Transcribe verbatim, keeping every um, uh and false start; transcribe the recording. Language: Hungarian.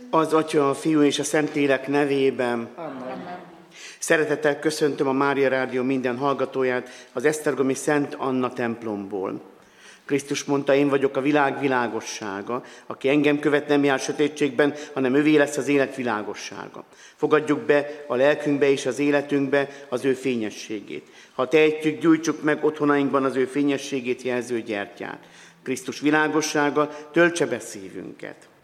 Az Atya, a Fiú és a Szentlélek nevében. Amen. Szeretettel köszöntöm a Mária Rádió minden hallgatóját az esztergomi Szent Anna templomból. Krisztus mondta, én vagyok a világ világossága. Aki engem követ, nem jár sötétségben, hanem övé lesz az élet világossága. Fogadjuk be a lelkünkbe és az életünkbe az ő fényességét. Ha tehetjük, gyújtsuk meg otthonainkban az ő fényességét jelző gyertyát. Krisztus világossága töltse be szívünket.